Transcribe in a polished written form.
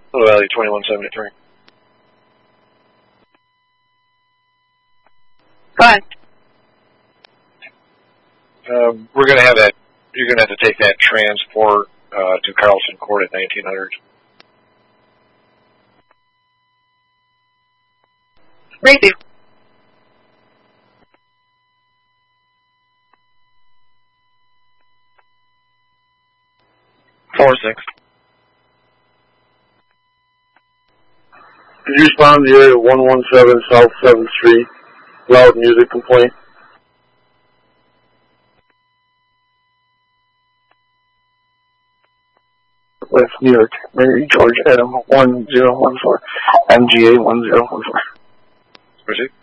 Little Valley 2173. Go ahead. We're going to have that. You're going to have to take that transport to Carlson Court at 1900. Receive. Four six. Could you respond to the area 117 South 7th Street, loud music complaint? With New York, Mary George Adam 1014, MGA 1014. Proceed.